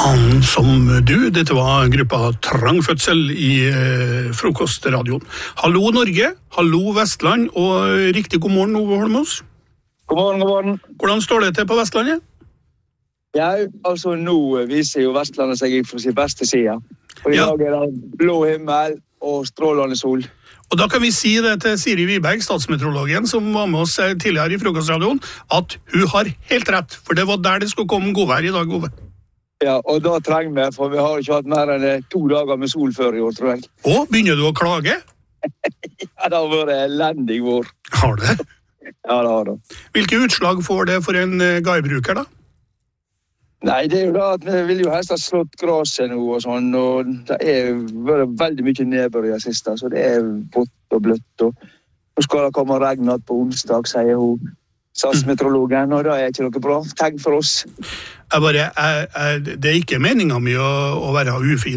Han som du, dette var gruppa Trangfødsel i frokostradioen. Hallo Norge, hallo Vestland, og riktig god morgen, Ove Holmås. God morgen, god morgen. Hvordan står det til på Vestlandet? Ja, altså nå viser jo Vestlandet seg fra sin beste side. Og i dag er det blå himmel og strålende sol. Og da kan vi si det til Siri Wiberg, statsmeteorologen, som var med oss tidligere i frokostradioen, at hun har helt rett, for det var der det skulle komme godvær i dag, Ove. Ja, og da trenger vi, for vi har ikke hatt mer enn 2 dager med sol før i år, tror jeg. Og begynner du å klage? Ja, det har vært elendig vår. Har det? Ja, det har det. Hvilke utslag får det for en guidebruker da? Nei, det er jo da at vi vil jo helst ha slått graset nå og sånn, og det er vært veldig mye nedbør i det siste, så det er vått og bløtt, og nå skal det komme regn på onsdag, sier hun. Statsmeteorologen, og det er ikke noe bra tegn for oss. Det er ikke meningen med å være ufin.